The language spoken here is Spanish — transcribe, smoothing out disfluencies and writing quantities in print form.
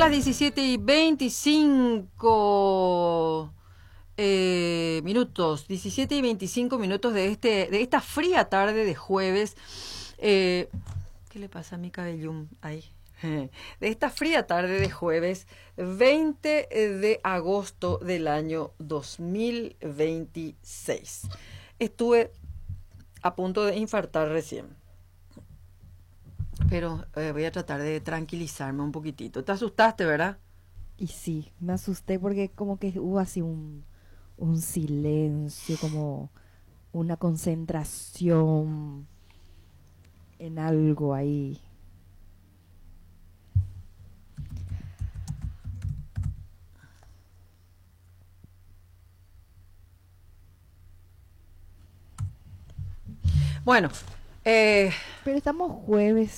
las 17:25 minutos, 17:25 minutos de esta fría tarde de jueves. ¿Qué le pasa a mi cabellum? Ahí. De esta fría tarde de jueves 20 de agosto del año 2026. Estuve a punto de infartar recién, pero voy a tratar de tranquilizarme un poquitito. ¿Te asustaste, verdad? Y sí, me asusté porque como que hubo así un silencio, como una concentración en algo ahí. Bueno, eh, Pero estamos jueves.